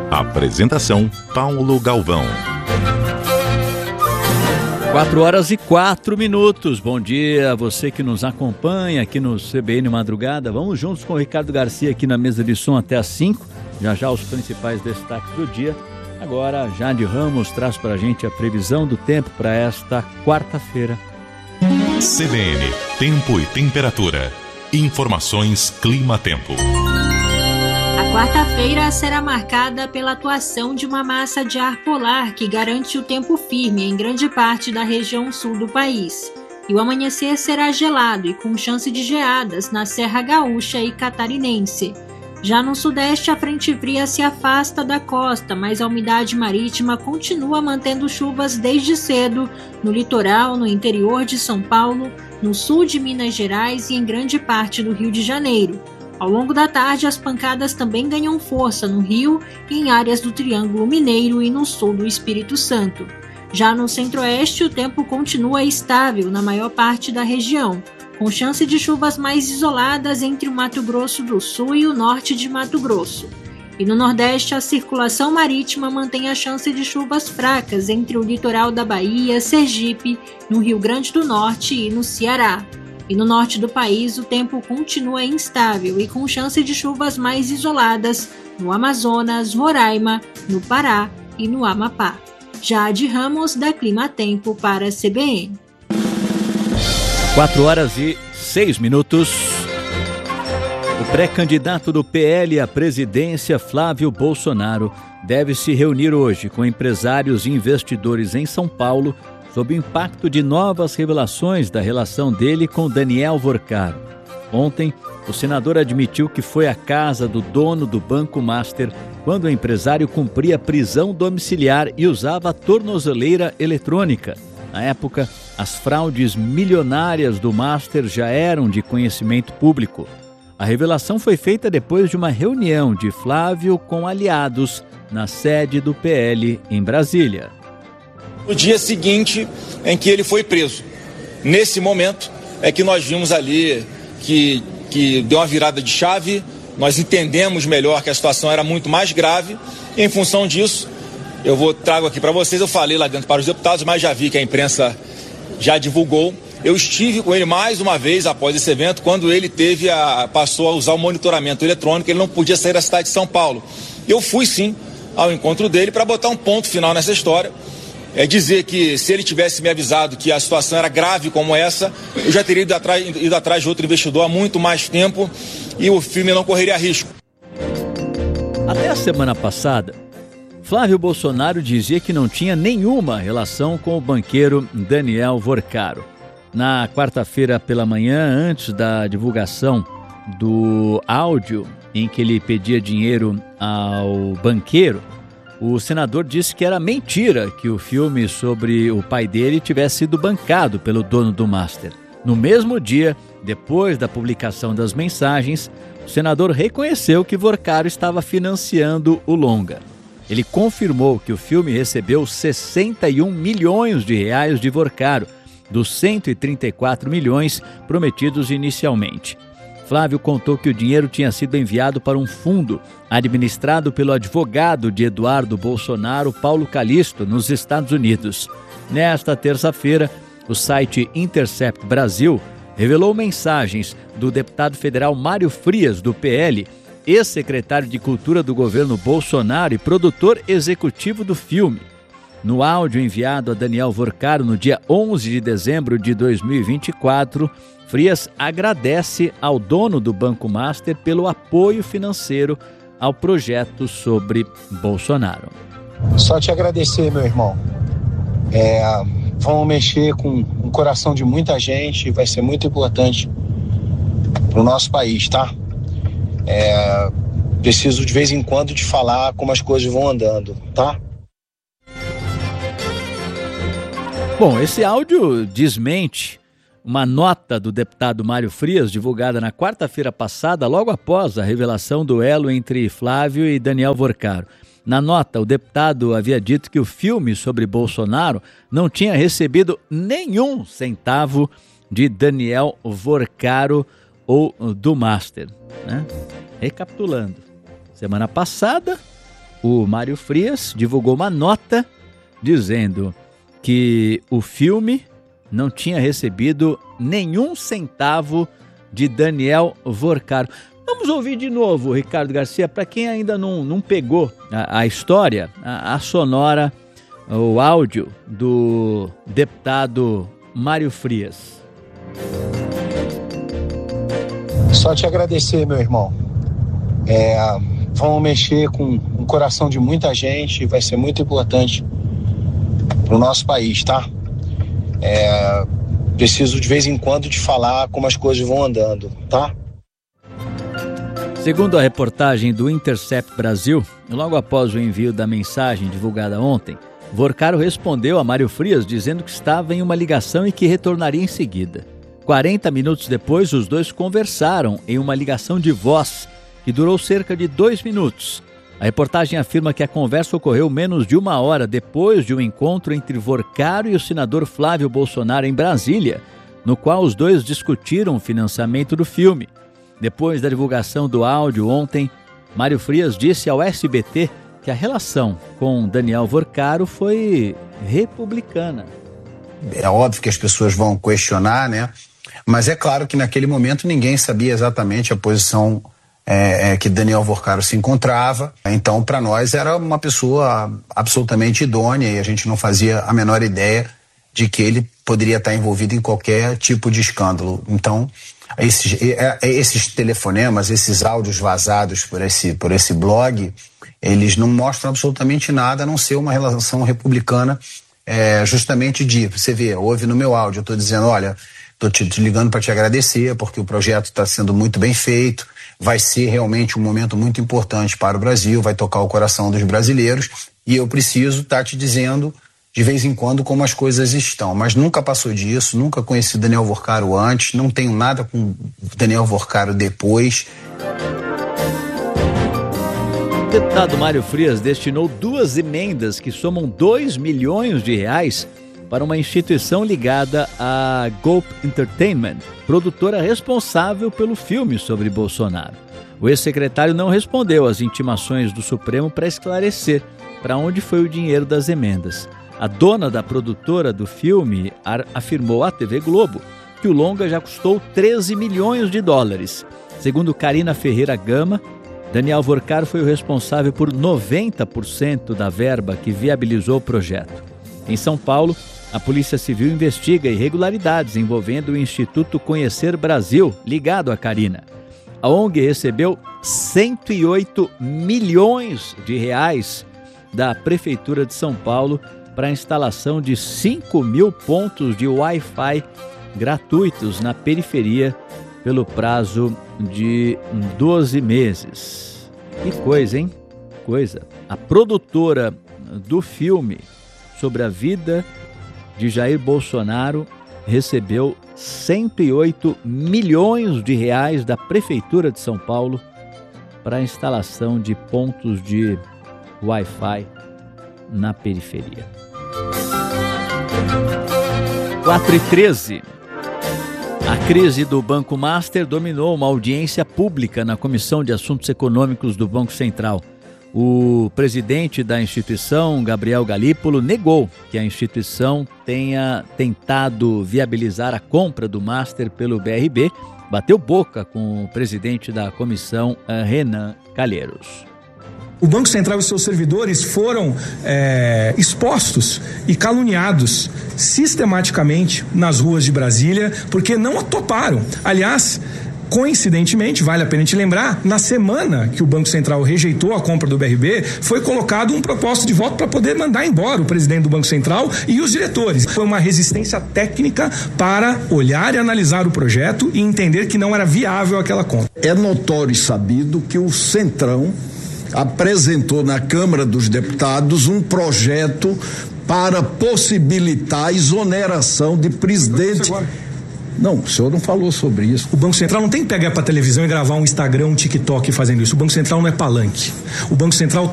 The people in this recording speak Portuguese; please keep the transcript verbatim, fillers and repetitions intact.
Apresentação Paulo Galvão. Quatro horas e quatro minutos. Bom dia a você que nos acompanha aqui no C B N Madrugada. Vamos juntos com o Ricardo Garcia aqui na mesa de som até às cinco. Já já os principais destaques do dia. Agora, Jade Ramos traz para a gente a previsão do tempo para esta quarta-feira. C B N, tempo e temperatura. Informações Clima-Tempo. A quarta-feira será marcada pela atuação de uma massa de ar polar que garante o tempo firme em grande parte da região sul do país. E o amanhecer será gelado e com chance de geadas na Serra Gaúcha e Catarinense. Já no sudeste, a frente fria se afasta da costa, mas a umidade marítima continua mantendo chuvas desde cedo no litoral, no interior de São Paulo, no sul de Minas Gerais e em grande parte do Rio de Janeiro. Ao longo da tarde, as pancadas também ganham força no Rio e em áreas do Triângulo Mineiro e no sul do Espírito Santo. Já no centro-oeste, o tempo continua estável na maior parte da região, com chance de chuvas mais isoladas entre o Mato Grosso do Sul e o norte de Mato Grosso. E no nordeste, a circulação marítima mantém a chance de chuvas fracas entre o litoral da Bahia, Sergipe, no Rio Grande do Norte e no Ceará. E no norte do país, o tempo continua instável e com chance de chuvas mais isoladas no Amazonas, Roraima, no Pará e no Amapá. Jade Ramos, da Clima-Tempo, para a C B N. Quatro horas e seis minutos. O pré-candidato do P L à presidência, Flávio Bolsonaro, deve se reunir hoje com empresários e investidores em São Paulo sob o impacto de novas revelações da relação dele com Daniel Vorcaro. Ontem, o senador admitiu que foi à casa do dono do Banco Master quando o empresário cumpria prisão domiciliar e usava a tornozeleira eletrônica. Na época, as fraudes milionárias do Master já eram de conhecimento público. A revelação foi feita depois de uma reunião de Flávio com aliados na sede do P L em Brasília. No dia seguinte em que ele foi preso. Nesse momento é que nós vimos ali que, que deu uma virada de chave, nós entendemos melhor que a situação era muito mais grave e em função disso, eu vou trago aqui para vocês, eu falei lá dentro para os deputados, mas já vi que a imprensa já divulgou. Eu estive com ele mais uma vez após esse evento, quando ele teve a, passou a usar o monitoramento eletrônico, ele não podia sair da cidade de São Paulo. Eu fui sim ao encontro dele para botar um ponto final nessa história. É dizer que se ele tivesse me avisado que a situação era grave como essa, eu já teria ido atrás, ido atrás de outro investidor há muito mais tempo e o filme não correria risco. Até a semana passada, Flávio Bolsonaro dizia que não tinha nenhuma relação com o banqueiro Daniel Vorcaro. Na quarta-feira pela manhã, antes da divulgação do áudio em que ele pedia dinheiro ao banqueiro, o senador disse que era mentira que o filme sobre o pai dele tivesse sido bancado pelo dono do Master. No mesmo dia, depois da publicação das mensagens, o senador reconheceu que Vorcaro estava financiando o longa. Ele confirmou que o filme recebeu sessenta e um milhões de reais de Vorcaro, dos cento e trinta e quatro milhões prometidos inicialmente. Flávio contou que o dinheiro tinha sido enviado para um fundo administrado pelo advogado de Eduardo Bolsonaro, Paulo Calixto, nos Estados Unidos. Nesta terça-feira, o site Intercept Brasil revelou mensagens do deputado federal Mário Frias, do P L, ex-secretário de Cultura do governo Bolsonaro e produtor executivo do filme. No áudio enviado a Daniel Vorcaro no dia onze de dezembro de dois mil e vinte e quatro, Frias agradece ao dono do Banco Master pelo apoio financeiro ao projeto sobre Bolsonaro. Só te agradecer, meu irmão. É, vamos mexer com o coração de muita gente, vai ser muito importante para o nosso país, tá? É, preciso de vez em quando te falar como as coisas vão andando, tá? Bom, esse áudio desmente uma nota do deputado Mário Frias, divulgada na quarta-feira passada, logo após a revelação do elo entre Flávio e Daniel Vorcaro. Na nota, o deputado havia dito que o filme sobre Bolsonaro não tinha recebido nenhum centavo de Daniel Vorcaro ou do Master, né? Recapitulando, semana passada, o Mário Frias divulgou uma nota dizendo que o filme não tinha recebido nenhum centavo de Daniel Vorcaro. Vamos ouvir de novo, Ricardo Garcia, para quem ainda não, não pegou a, a história, a, a sonora, o áudio do deputado Mário Frias. Só te agradecer, meu irmão. É, vamos mexer com o coração de muita gente, vai ser muito importante para o nosso país, tá? É, preciso de vez em quando te falar como as coisas vão andando, tá? Segundo a reportagem do Intercept Brasil, logo após o envio da mensagem divulgada ontem, Vorcaro respondeu a Mário Frias dizendo que estava em uma ligação e que retornaria em seguida. quarenta minutos depois, os dois conversaram em uma ligação de voz que durou cerca de dois minutos. A reportagem afirma que a conversa ocorreu menos de uma hora depois de um encontro entre Vorcaro e o senador Flávio Bolsonaro em Brasília, no qual os dois discutiram o financiamento do filme. Depois da divulgação do áudio ontem, Mário Frias disse ao S B T que a relação com Daniel Vorcaro foi republicana. É óbvio que as pessoas vão questionar, né? Mas é claro que naquele momento ninguém sabia exatamente a posição é, é, que Daniel Vorcaro se encontrava. Então, para nós, era uma pessoa absolutamente idônea e a gente não fazia a menor ideia de que ele poderia estar envolvido em qualquer tipo de escândalo. Então, esses, esses telefonemas, esses áudios vazados por esse, por esse blog, eles não mostram absolutamente nada a não ser uma relação republicana, é, justamente de, você vê, ouve no meu áudio, eu estou dizendo, olha, estou te, te ligando para te agradecer, porque o projeto está sendo muito bem feito, vai ser realmente um momento muito importante para o Brasil, vai tocar o coração dos brasileiros, e eu preciso estar te dizendo de vez em quando como as coisas estão, mas nunca passou disso, nunca conheci Daniel Vorcaro antes, não tenho nada com Daniel Vorcaro depois. O deputado Mário Frias destinou duas emendas que somam dois milhões de reais para uma instituição ligada à Gulp Entertainment, produtora responsável pelo filme sobre Bolsonaro. O ex-secretário não respondeu às intimações do Supremo para esclarecer para onde foi o dinheiro das emendas. A dona da produtora do filme afirmou à T V Globo que o longa já custou treze milhões de dólares. Segundo Karina Ferreira Gama, Daniel Vorcaro foi o responsável por noventa por cento da verba que viabilizou o projeto. Em São Paulo, a Polícia Civil investiga irregularidades envolvendo o Instituto Conhecer Brasil, ligado a Karina. A O N G recebeu cento e oito milhões de reais da Prefeitura de São Paulo para a instalação de cinco mil pontos de Wi-Fi gratuitos na periferia pelo prazo de doze meses. Que coisa, hein? Coisa. A produtora do filme sobre a vida de Jair Bolsonaro recebeu cento e oito milhões de reais da Prefeitura de São Paulo para a instalação de pontos de Wi-Fi na periferia. quatro e treze. A crise do Banco Master dominou uma audiência pública na Comissão de Assuntos Econômicos do Banco Central. O presidente da instituição, Gabriel Galípolo, negou que a instituição tenha tentado viabilizar a compra do Master pelo B R B, bateu boca com o presidente da comissão, Renan Calheiros. O Banco Central e seus servidores foram é, expostos e caluniados sistematicamente nas ruas de Brasília porque não toparam. Aliás, coincidentemente, vale a pena te lembrar, na semana que o Banco Central rejeitou a compra do B R B, foi colocado um propósito de voto para poder mandar embora o presidente do Banco Central e os diretores. Foi uma resistência técnica para olhar e analisar o projeto e entender que não era viável aquela compra. É notório e sabido que o Centrão apresentou na Câmara dos Deputados um projeto para possibilitar a exoneração de presidente. Não, o senhor não falou sobre isso. O Banco Central não tem que pegar para televisão e gravar um Instagram, um TikTok fazendo isso. O Banco Central não é palanque. O Banco Central